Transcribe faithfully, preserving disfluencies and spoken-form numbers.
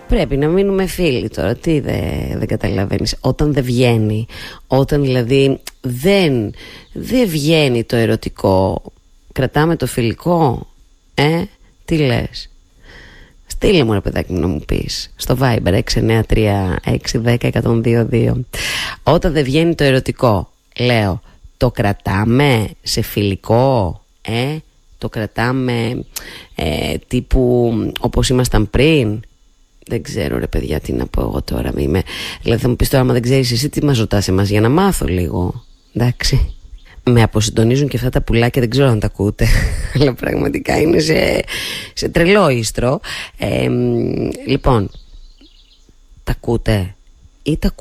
Πρέπει να μείνουμε φίλοι τώρα. Τι δεν δε καταλαβαίνεις? Όταν δεν βγαίνει, όταν δηλαδή δεν, δεν βγαίνει το ερωτικό, κρατάμε το φιλικό. Ε, τι λες? Στείλε μου ρε παιδάκι μου να μου πεις στο Viber έξι εννιά τρία έξι ένα μηδέν ένα μηδέν δύο δύο. Όταν δεν βγαίνει το ερωτικό, λέω, το κρατάμε σε φιλικό? Ε, το κρατάμε ε, τύπου όπως ήμασταν πριν? Δεν ξέρω ρε παιδιά τι να πω εγώ τώρα. Είμαι... Δηλαδή θα μου πεις τώρα, άμα δεν ξέρεις εσύ, τι μας ρωτάς εμάς για να μάθω λίγο? Εντάξει. Με αποσυντονίζουν και αυτά τα πουλάκια, δεν ξέρω αν τα ακούτε. Αλλά πραγματικά είναι σε, σε τρελό ίστρο. ε, Λοιπόν, τα ακούτε ή τα ακούτε?